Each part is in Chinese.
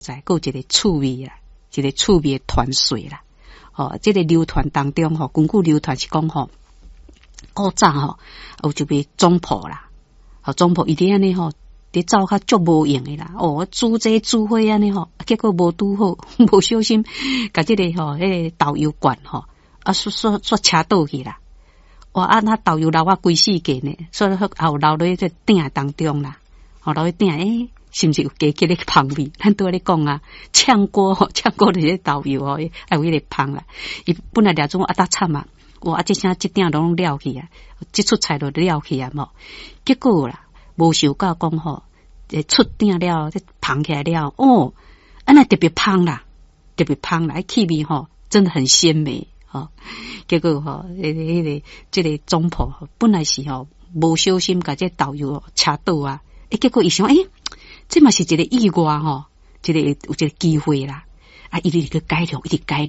在有一个趣味啦，一个趣味的传说啦。这个流传当中根据流传是讲古早有一位总婆啦，总婆伊伫安尼伫走较足无用的啦，煮这煮伙安尼结果无拄好，无小心，甲这个迄个导游管说车倒去啦。那导游留规世界呢，所以留落这鼎当中啦，留在鼎是毋是有加起咧香味？咱拄仔咧讲啊，呛锅的导游还有迄个香啦。伊本来俩种搭惨啊，这声这鼎拢了去啊，这出菜都了去啊嘛。结果啦，无想到讲出鼎了，这香起来了，那特别香啦，气味真的很鲜美。结果这个总婆本来是无小心甲这导游车倒啊，结果伊想这嘛是一个意外有一个机会啦，一直改良，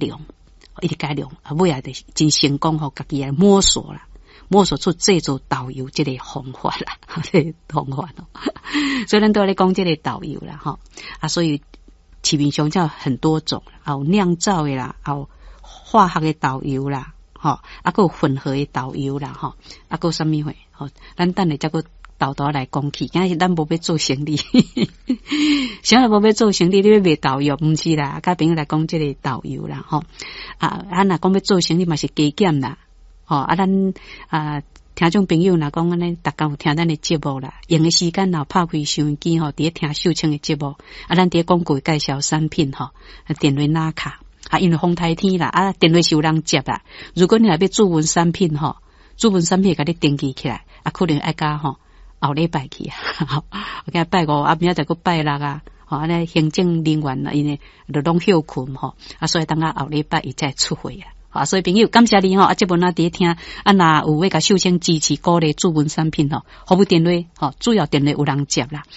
尾仔就真成功家己来摸索出制作导游这个方法啦，这个方法所以咱都在讲这个导游啦所以市面上有很多种，有酿造的啦，有化学的导游啦，还有混合的导游啦，还有什么货咱等下再个豆豆来讲起，今日咱无要做生意，想无要做生意，你要卖导游，毋是啦，甲朋友来讲这个导游啦，若讲要做生意嘛是加减啦，咱听众朋友若讲安尼，逐工有听咱的节目啦，用的时间若拍开收音机伫咧听秀清的节目，咱伫咧广告介绍产品电话拿卡。因为风台天啦，电话是有人接啦。如果你若要注文产品注文产品甲你登记起来，可能爱甲后礼拜去我今拜5，明仔再个拜6啊。安尼行政人员因为就拢休困所以等后礼拜伊再出货啊。所以朋友感谢你这本伫听若有要甲秀清支持鼓励注文产品服务电话主要电话有人接啦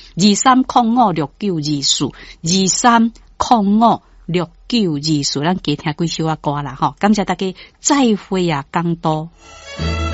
，23056924，23056924，咱加听几首歌啦感谢大家，再会啊，港都。